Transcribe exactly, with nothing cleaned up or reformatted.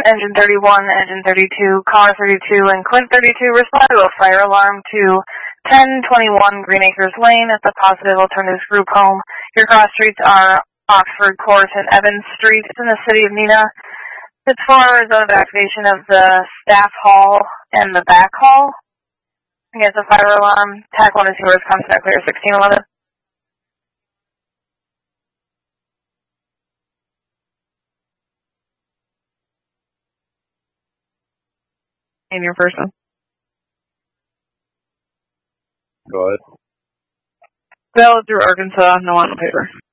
Engine thirty-one, Engine thirty-two, Car thirty-two, and Clint thirty-two respond to a fire alarm to ten twenty-one Green Acres Lane at the Positive Alternatives Group home. Your cross streets are Oxford Court and Evans Streets in the city of Neenah. It's for a zone of activation of the staff hall and the back hall against a fire alarm. T A C one is yours, contact clear sixteen eleven. And your first one. Go ahead. Valid through Arkansas, no on the paper.